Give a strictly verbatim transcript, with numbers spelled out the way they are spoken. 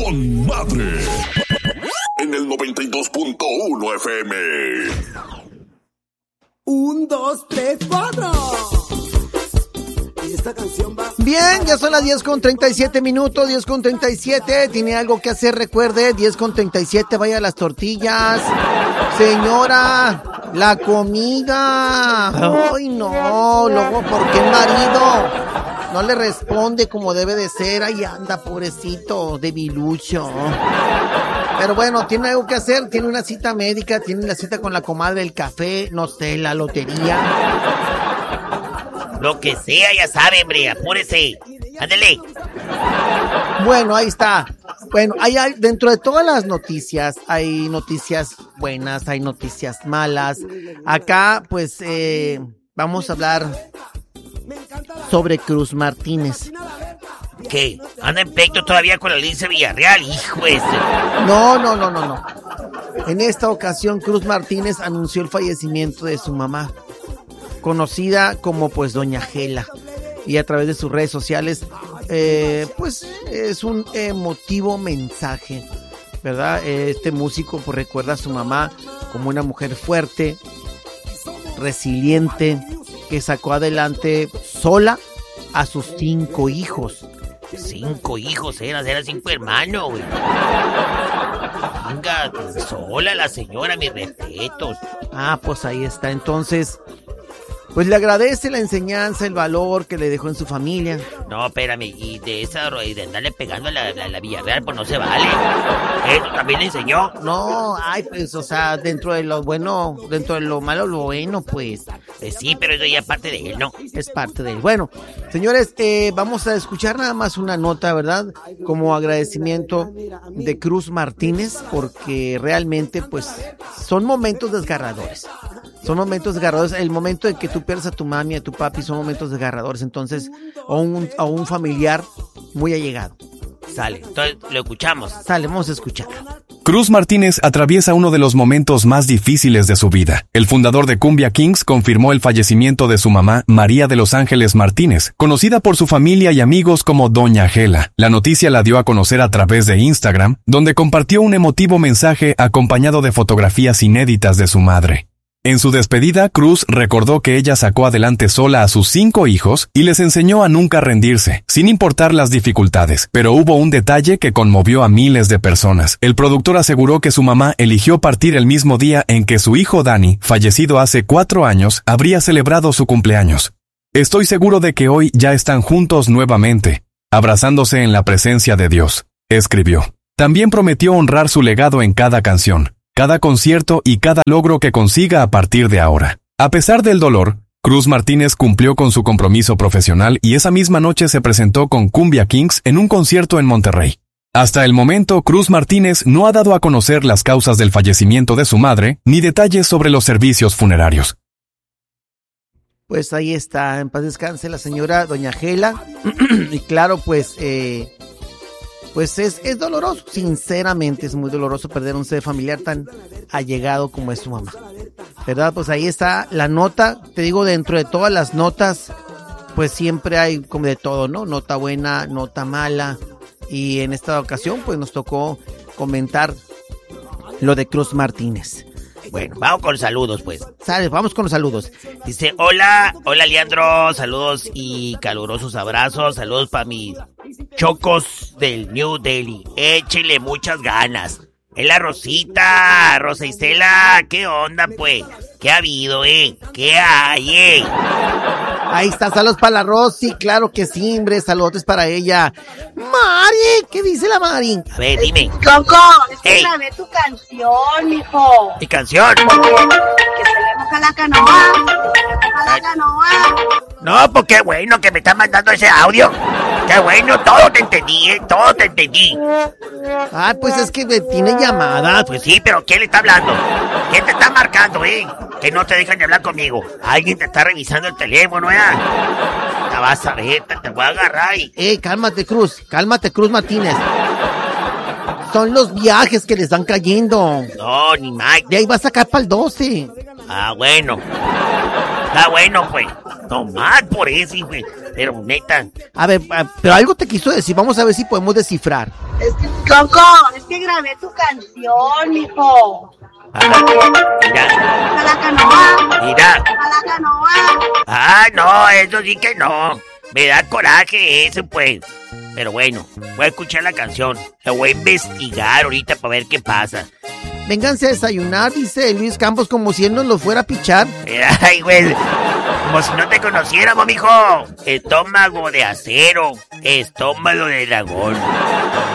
con Madre en el noventa y dos punto uno F M. Un, dos, tres, cuatro. Y esta canción va... Bien, ya son las diez con treinta y siete minutos, diez con treinta y siete. Tiene algo que hacer, recuerde, diez con treinta y siete, vaya a las tortillas. Señora, la comida. Ay, no, luego, ¿por qué el marido no le responde como debe de ser? Ahí anda, pobrecito, debilucho. Pero bueno, tiene algo que hacer, tiene una cita médica, tiene la cita con la comadre del café, no sé, la lotería. Lo que sea, ya sabe, hombre, apúrese. Ándele. Bueno, ahí está. Bueno, hay, hay dentro de todas las noticias, hay noticias buenas, hay noticias malas. Acá, pues, eh, vamos a hablar sobre Cruz Martínez. ¿Qué? ¿Anda en pleito todavía con la Alicia Villarreal? Hijo ese. No, no, no, no, no. En esta ocasión, Cruz Martínez anunció el fallecimiento de su mamá, conocida como pues Doña Gela, y a través de sus redes sociales eh, pues es un emotivo mensaje, ¿verdad? Este músico pues recuerda a su mamá como una mujer fuerte, resiliente, que sacó adelante sola a sus cinco hijos. Cinco hijos eran, eran cinco hermanos, güey. Venga, sola la señora, mis respetos. Ah, pues ahí está, entonces... Pues le agradece la enseñanza, el valor que le dejó en su familia. No, espérame, y de esa y de andarle pegando a la, la, la Villarreal, pues no se vale. ¿Eso también le enseñó? No, ay, pues, o sea, dentro de lo bueno, dentro de lo malo, lo bueno, pues. Pues sí, pero eso ya es parte de él, ¿no? Es parte de él. Bueno, señores, eh, vamos a escuchar nada más una nota, ¿verdad? Como agradecimiento de Cruz Martínez, porque realmente, pues, son momentos desgarradores. Son momentos desgarradores. El momento en que tú pierdes a tu mami, a tu papi, son momentos desgarradores. Entonces, a un, a un familiar muy allegado. Sale, entonces lo escuchamos. Sale, vamos a escuchar. Cruz Martínez atraviesa uno de los momentos más difíciles de su vida. El fundador de Cumbia Kings confirmó el fallecimiento de su mamá, María de los Ángeles Martínez, conocida por su familia y amigos como Doña Gela. La noticia la dio a conocer a través de Instagram, donde compartió un emotivo mensaje acompañado de fotografías inéditas de su madre. En su despedida, Cruz recordó que ella sacó adelante sola a sus cinco hijos y les enseñó a nunca rendirse, sin importar las dificultades. Pero hubo un detalle que conmovió a miles de personas. El productor aseguró que su mamá eligió partir el mismo día en que su hijo Dani, fallecido hace cuatro años, habría celebrado su cumpleaños. Estoy seguro de que hoy ya están juntos nuevamente, abrazándose en la presencia de Dios, escribió. También prometió honrar su legado en cada canción, cada concierto y cada logro que consiga a partir de ahora. A pesar del dolor, Cruz Martínez cumplió con su compromiso profesional y esa misma noche se presentó con Cumbia Kings en un concierto en Monterrey. Hasta el momento, Cruz Martínez no ha dado a conocer las causas del fallecimiento de su madre ni detalles sobre los servicios funerarios. Pues ahí está, en paz descanse la señora Doña Gela. Y claro, pues... Eh... Pues es, es doloroso, sinceramente es muy doloroso perder un ser familiar tan allegado como es su mamá, ¿verdad? Pues ahí está la nota, te digo, dentro de todas las notas, pues siempre hay como de todo, ¿no? Nota buena, nota mala, y en esta ocasión pues nos tocó comentar lo de Cruz Martínez. Bueno, vamos con los saludos, pues. Sale, vamos con los saludos. Dice, hola, hola Leandro, saludos y calurosos abrazos, saludos para mis chocos del New Delhi, échele muchas ganas. Es la Rosita, Rosa Isela, ¿qué onda, pues? ¿Qué ha habido, eh? ¿Qué hay, eh? Ahí está, saludos para la Rosy, claro que sí, hombre, saludos para ella. Mari, ¿qué dice la Mari? A ver, dime. Coco, es que Ey. grabé tu canción, mijo. ¿Mi canción? Que se le moja la canoa, se le moja la canoa. No, pues qué bueno que me están mandando ese audio. Qué bueno, todo te entendí, eh, todo te entendí. Ah, pues es que tiene llamada. Pues sí, pero ¿quién le está hablando? ¿Quién te está marcando, eh? Que no te dejan de hablar conmigo. Alguien te está revisando el teléfono, ¿eh? Ya vas a ver, te, te voy a agarrar y... Eh, cálmate, Cruz, cálmate, Cruz Martínez. Son los viajes que le están cayendo. No, ni más. De ahí va a sacar para el doce. Ah, bueno. Está bueno, pues. No más por eso, güey. Pero neta. A ver, pero algo te quiso decir. Vamos a ver si podemos descifrar. Es que, Coco, es que grabé tu canción, mijo. Ajá. Mira, A la canoa, mira. a la canoa. Ah, no, eso sí que no. Me da coraje eso, pues. Pero bueno, voy a escuchar la canción. La voy a investigar ahorita para ver qué pasa. Vénganse a desayunar, dice Luis Campos, como si él nos lo fuera a pichar. Ay, güey. Como si no te conociéramos, mijo. Estómago de acero. Estómago de dragón.